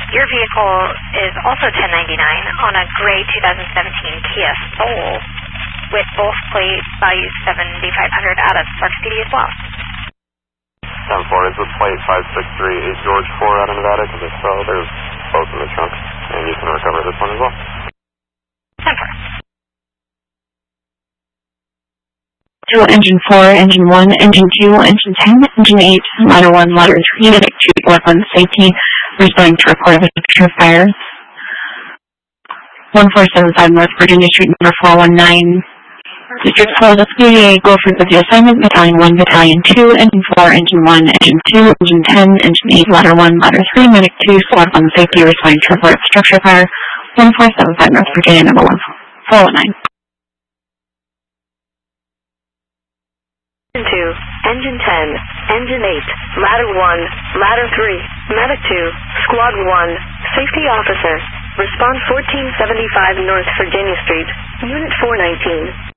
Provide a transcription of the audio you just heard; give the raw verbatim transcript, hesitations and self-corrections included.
Your vehicle is also ten ninety-nine on a gray two thousand seventeen Kia Soul with both plate values seventy-five hundred out of Spark City as well. ten four, is the plate five six three East George four out of Nevada? Because if so, there's both in the trunk, and you can recover this one as well. ten four. To engine four, engine one, engine two, engine ten, engine eight, ladder one, ladder three, medic two, work on safety, responding to report of a picture fire. one four seven five North Virginia Street, number four one nine. District four, let's go to go for the assignment, battalion one, battalion two, engine four, engine one, engine two, engine ten, engine eight, ladder one, ladder three, medic two, squad one, safety, responding to report of structure fire. one four seven five North Virginia, number one four one nine. Engine two, engine ten, engine eight, ladder one, ladder three, medic two, squad one, safety officer, respond fourteen seventy-five North Virginia Street, unit four nineteen.